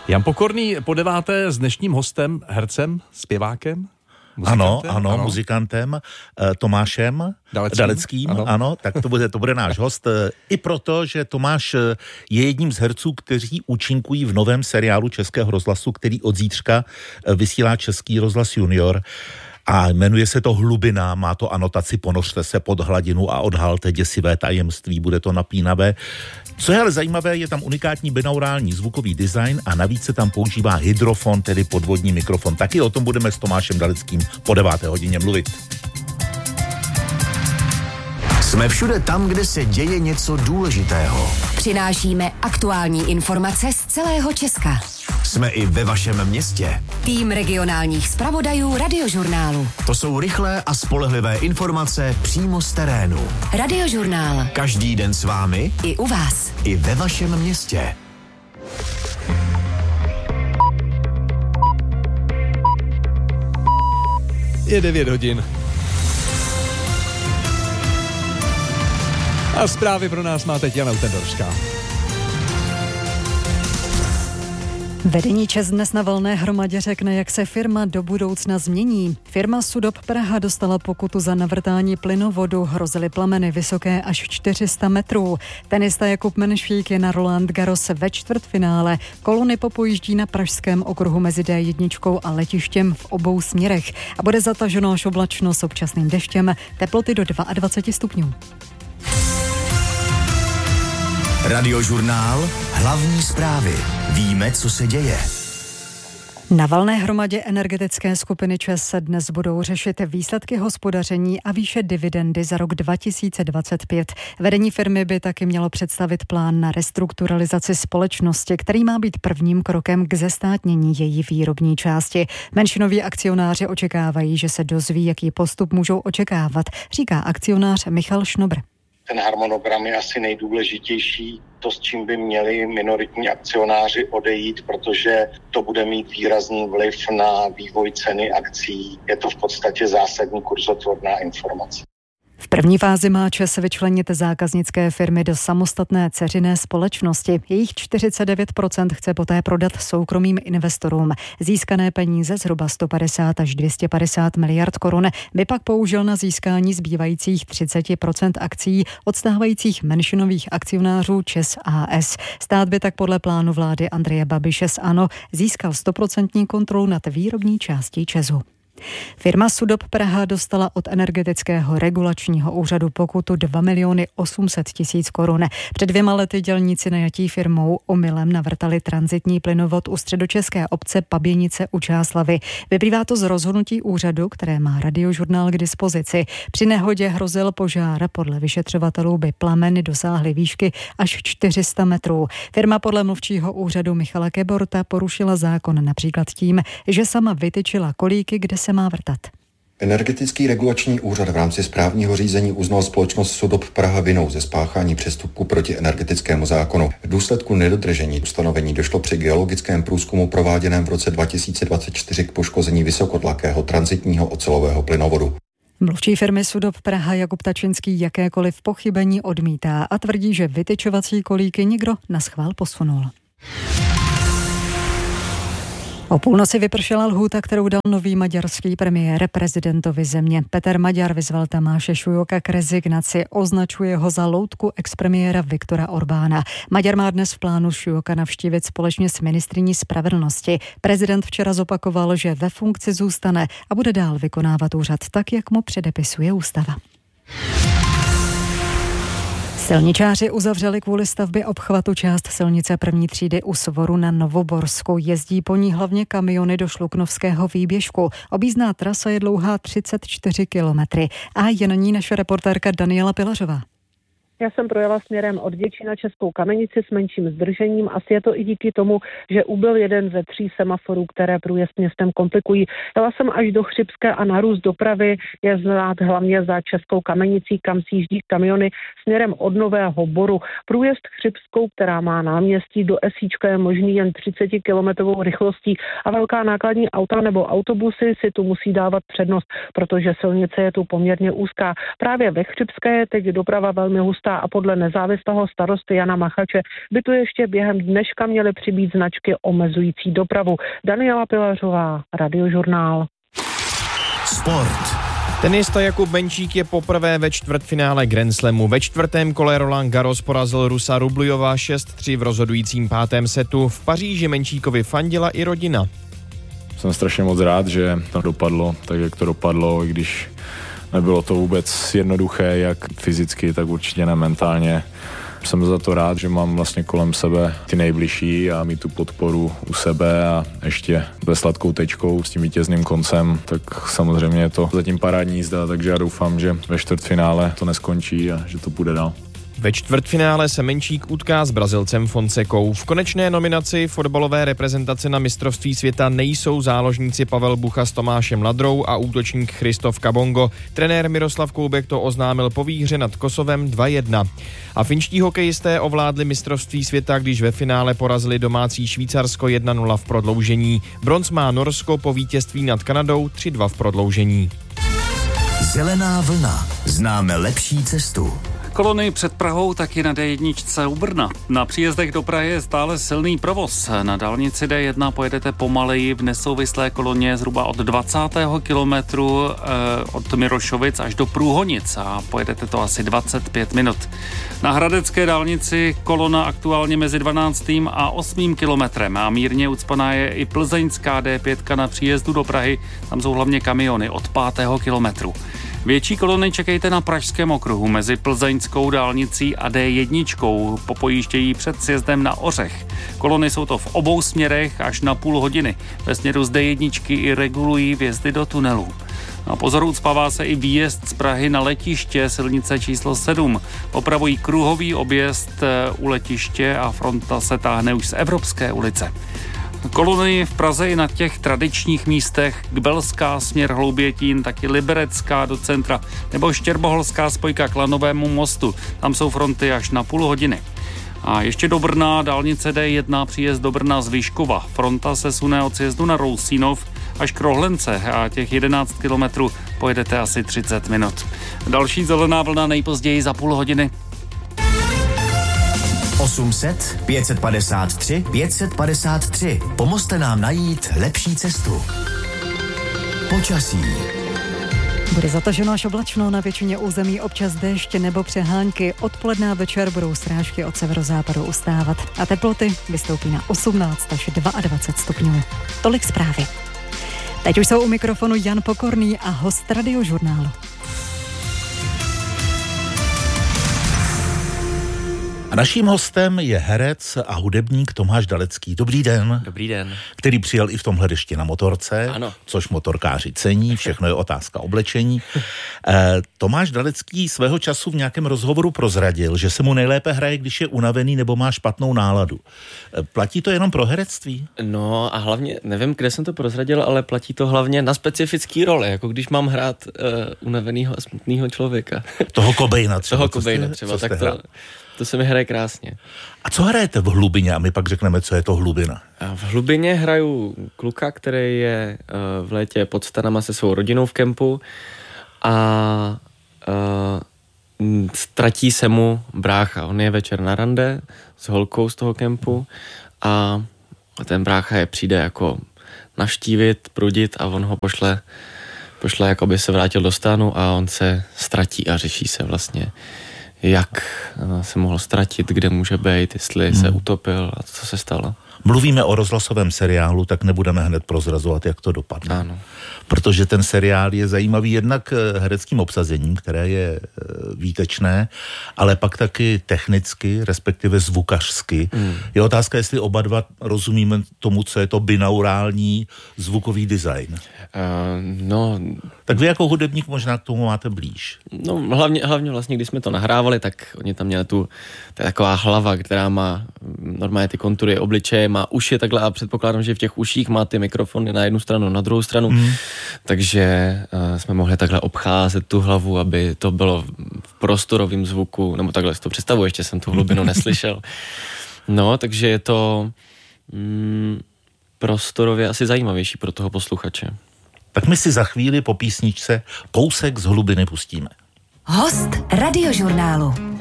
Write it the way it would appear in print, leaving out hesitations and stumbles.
Jan Pokorný po 9. s dnešním hostem, hercem, zpěvákem? Ano, muzikantem, Tomášem Daleckým, ano, tak to bude náš host. I proto, že Tomáš je jedním z herců, kteří účinkují v novém seriálu Českého rozhlasu, který od zítřka vysílá Český rozhlas Junior. A jmenuje se to Hlubina, má to anotaci Ponořte se pod hladinu a odhalte děsivé tajemství, bude to napínavé. Co je ale zajímavé, je tam unikátní binaurální zvukový design a navíc se tam používá hydrofon, tedy podvodní mikrofon. Taky o tom budeme s Tomášem Daleckým po 9. hodině mluvit. Jsme všude tam, kde se děje něco důležitého. Přinášíme aktuální informace z celého Česka. Jsme i ve vašem městě. Tým regionálních zpravodajů Radiožurnálu. To jsou rychlé a spolehlivé informace přímo z terénu. Radiožurnál. Každý den s vámi. I u vás. I ve vašem městě. Je 9 hodin. A zprávy pro nás má teď Jana Utendorská. Vedení ČEZ dnes na valné hromadě řekne, jak se firma do budoucna změní. Firma Sudop Praha dostala pokutu za navrtání plynovodu, hrozily plameny vysoké až 400 metrů. Tenista Jakub Menšík je na Roland Garros ve čtvrtfinále. Kolony popojíždí na pražském okruhu mezi D1 a letištěm v obou směrech a bude zataženo až oblačno s občasným deštěm, teploty do 22 stupňů. Radiožurnál, hlavní zprávy. Víme, co se děje. Na valné hromadě energetické skupiny ČEZ se dnes budou řešit výsledky hospodaření a výše dividendy za rok 2025. Vedení firmy by taky mělo představit plán na restrukturalizaci společnosti, který má být prvním krokem k zestátnění její výrobní části. Menšinoví akcionáři očekávají, že se dozví, jaký postup můžou očekávat, říká akcionář Michal Šnobr. Ten harmonogram je asi nejdůležitější, to, s čím by měli minoritní akcionáři odejít, protože to bude mít výrazný vliv na vývoj ceny akcií. Je to v podstatě zásadní kurzotvorná informace. V první fázi má ČEZ vyčlenit zákaznické firmy do samostatné dceřiné společnosti. Jejich 49% chce poté prodat soukromým investorům. Získané peníze, zhruba 150 až 250 miliard korun, by pak použil na získání zbývajících 30% akcií od stávajících menšinových akcionářů ČEZ a.s. Stát by tak podle plánu vlády Andreje Babiše z ANO získal 100% kontrolu nad výrobní částí ČEZu. Firma Sudop Praha dostala od Energetického regulačního úřadu pokutu 2 800 000 korun. Před 2 lety dělníci najatí firmou omylem navrtali tranzitní plynovod u středočeské obce Paběnice u Čáslavy. Vyplývá to z rozhodnutí úřadu, které má Radiožurnál k dispozici. Při nehodě hrozil požár, podle vyšetřovatelů by plameny dosáhly výšky až 400 metrů. Firma podle mluvčího úřadu Michala Keborta porušila zákon například tím, že sama vytyčila kolíky, kde se má vrtat. Energetický regulační úřad v rámci správního řízení uznal společnost Sudop Praha vinou ze spáchání přestupku proti energetickému zákonu. V důsledku nedodržení ustanovení došlo při geologickém průzkumu prováděném v roce 2024 k poškození vysokotlakého tranzitního ocelového plynovodu. Mluvčí firmy Sudop Praha Jakub Tačinský jakékoliv pochybení odmítá a tvrdí, že vytyčovací kolíky někdo naschvál posunul. O půlnoci vypršela lhůta, kterou dal nový maďarský premiér prezidentovi země. Peter Maďar vyzval Tamáše Šujoka k rezignaci, označuje ho za loutku expremiéra Viktora Orbána. Maďar má dnes v plánu Šujoka navštívit společně s ministryní spravedlnosti. Prezident včera zopakoval, že ve funkci zůstane a bude dál vykonávat úřad tak, jak mu předepisuje ústava. Silničáři uzavřeli kvůli stavbě obchvatu část silnice první třídy u Svoru na Novoborsku. Jezdí po ní hlavně kamiony do Šluknovského výběžku. Objízdná trasa je dlouhá 34 kilometry a je na ní naše reportérka Daniela Pilařová. Já jsem projela směrem od Děčína na Českou Kamenici s menším zdržením. Asi je to i díky tomu, že ubyl jeden ze 3 semaforů, které průjezd městem komplikují. Jela jsem až do Chřibské a nárůst dopravy je znát hlavně za Českou Kamenicí, kam sjíždí kamiony směrem od Nového Boru. Průjezd Chřibskou, která má náměstí do Esíčka, je možný jen 30 kilometrovou rychlostí a velká nákladní auta nebo autobusy si tu musí dávat přednost, protože silnice je tu poměrně úzká. Právě ve Chřibské je teď doprava velmi hustá. Lhůta a podle nezávislého starosty Jana Machače by tu ještě během dneška měly přibýt značky omezující dopravu. Daniela Pilařová, Radiožurnál. Sport. Tenista Jakub Benčík je poprvé ve čtvrtfinále Grand Slamu. Ve čtvrtém kole Roland Garros porazil Rusa Rublujova 6-3 v rozhodujícím 5. setu. V Paříži Benčíkovi fandila i rodina. Jsem strašně moc rád, že to dopadlo tak, jak to dopadlo, i když nebylo to vůbec jednoduché, jak fyzicky, tak určitě ne mentálně. Jsem za to rád, že mám vlastně kolem sebe ty nejbližší a mít tu podporu u sebe a ještě ve sladkou tečkou s tím vítězným koncem, tak samozřejmě je to zatím parádní jízda, takže já doufám, že ve čtvrtfinále to neskončí a že to půjde dál. Ve čtvrtfinále se Menčík utká s Brazilcem Fonsecou. V konečné nominaci fotbalové reprezentace na mistrovství světa nejsou záložníci Pavel Bucha s Tomášem Ladrou a útočník Christoph Kabongo. Trenér Miroslav Koubek to oznámil po výhře nad Kosovem 2-1. A finští hokejisté ovládli mistrovství světa, když ve finále porazili domácí Švýcarsko 1-0 v prodloužení. Bronz má Norsko po vítězství nad Kanadou 3-2 v prodloužení. Zelená vlna. Známe lepší cestu. Kolony před Prahou taky na D1 u Brna. Na příjezdech do Prahy je stále silný provoz. Na dálnici D1 pojedete pomaleji v nesouvislé koloně zhruba od 20. kilometru od Mirošovic až do Průhonic a pojedete to asi 25 minut. Na hradecké dálnici kolona aktuálně mezi 12. a 8. kilometrem a mírně ucpaná je i plzeňská D5 na příjezdu do Prahy. Tam jsou hlavně kamiony od 5. kilometru. Větší kolony čekejte na Pražském okruhu mezi plzeňskou dálnicí a D1 po pojíždění před sjezdem na Ořech. Kolony jsou to v obou směrech až na půl hodiny. Ve směru z D1 i regulují vjezdy do tunelů. Na pozoru ucpává se i výjezd z Prahy na letiště silnice číslo 7. Opravují kruhový objezd u letiště a fronta se táhne už z Evropské ulice. Kolony v Praze i na těch tradičních místech Kbelská směr Hloubětín, taky Liberecká do centra nebo Štěrboholská spojka k Lanovému mostu. Tam jsou fronty až na půl hodiny. A ještě do Brna, dálnice D1, příjezd do Brna z Vyškova. Fronta se sune od sjezdu na Rousínov až k Rohlence a těch 11 kilometrů pojedete asi 30 minut. Další zelená vlna nejpozději za půl hodiny. 800 553 553. Pomozte nám najít lepší cestu. Počasí. Bude zataženo až oblačno, na většině území občas déšť nebo přehánky. Odpoledne a večer budou srážky od severozápadu ustávat a teploty vystoupí na 18 až 22 stupňů. Tolik zprávy. Teď už jsou u mikrofonu Jan Pokorný a host Radiožurnálu. A naším hostem je herec a hudebník Tomáš Dalecký. Dobrý den. Dobrý den. Který přijel i v tomhle dešti na motorce, ano. Což motorkáři cení, všechno je otázka oblečení. Tomáš Dalecký svého času v nějakém rozhovoru prozradil, že se mu nejlépe hraje, když je unavený nebo má špatnou náladu. Platí to jenom pro herectví? No a hlavně, nevím, kde jsem to prozradil, ale platí to hlavně na specifický role, jako když mám hrát unavenýho a smutnýho člověka. Toho Cobaina třeba. Toho Cobaina třeba, tak to se mi hraje krásně. A co hrajete v hlubině? A my pak řekneme, co je to hlubina. V hlubině hraju kluka, který je v létě pod stanama se svou rodinou v kempu a ztratí se mu brácha. On je večer na rande s holkou z toho kempu a ten brácha je přijde jako navštívit, prudit a on ho pošle jako by se vrátil do stanu a on se ztratí a řeší se vlastně, jak se mohl ztratit, kde může být, jestli se utopil a co se stalo. Mluvíme o rozhlasovém seriálu, tak nebudeme hned prozrazovat, jak to dopadne. Ano. Protože ten seriál je zajímavý jednak hereckým obsazením, které je výtečné, ale pak taky technicky, respektive zvukařsky. Je otázka, jestli oba dva rozumíme tomu, co je to binaurální zvukový design. No... Tak vy jako hudebník možná k tomu máte blíž. No hlavně vlastně, když jsme to nahrávali, tak oni tam měli to je taková hlava, která má normálně ty kontury obličeje, má uši takhle a předpokládám, že v těch uších má ty mikrofony na jednu stranu, na druhou stranu. Takže jsme mohli takhle obcházet tu hlavu, aby to bylo v prostorovém zvuku, nebo takhle si to představuji, ještě jsem tu hlubinu neslyšel. No, takže je to prostorově asi zajímavější pro toho posluchače. Tak my si za chvíli po písničce kousek z hlubiny pustíme. Host Radiožurnálu.